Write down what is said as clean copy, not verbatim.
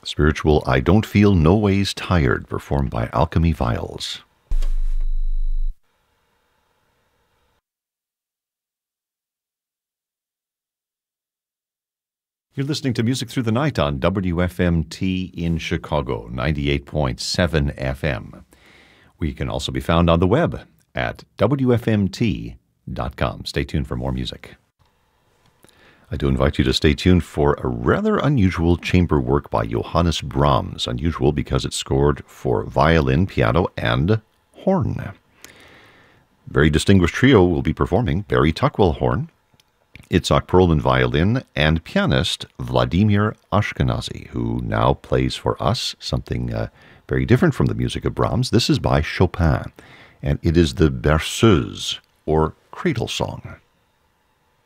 Spiritual I Don't Feel No Ways Tired, performed by Alchemy Viols. You're listening to Music Through the Night on WFMT in Chicago, 98.7 FM. We can also be found on the web at WFMT.com. Stay tuned for more music. I do invite you to stay tuned for a rather unusual chamber work by Johannes Brahms. Unusual because it's scored for violin, piano, and horn. Very distinguished trio will be performing: Barry Tuckwell horn, Itzhak Perlman violin, and pianist Vladimir Ashkenazy, who now plays for us something very different from the music of Brahms. This is by Chopin, and it is the Berceuse, or Cradle Song.